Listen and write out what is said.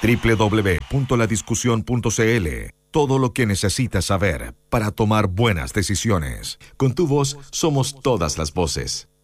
www.ladiscusión.cl. Todo lo que necesitas saber para tomar buenas decisiones. Con tu voz somos todas las voces.